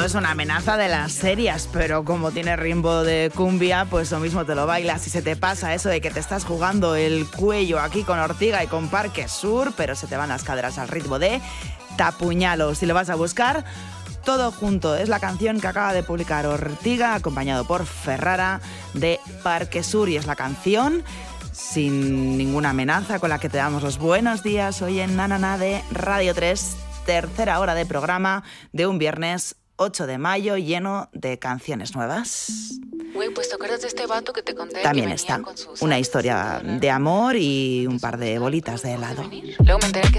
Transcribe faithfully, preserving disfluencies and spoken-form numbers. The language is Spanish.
es una amenaza de las serias, pero como tiene ritmo de cumbia, pues lo mismo te lo bailas. Si se te pasa eso de que te estás jugando el cuello aquí con Ortiga y con Parque Sur, pero se te van las caderas al ritmo de Tapuñalo. Si lo vas a buscar, todo junto. Es la canción que acaba de publicar Ortiga, acompañado por Ferrara, de Parque Sur, y es la canción sin ninguna amenaza con la que te damos los buenos días hoy en Nanana de Radio tres, tercera hora de programa de un viernes ocho de mayo lleno de canciones nuevas. Güey, pues ¿te acuerdas de este vato que te conté? También está una historia de amor y un par de bolitas de helado. Luego me enteré que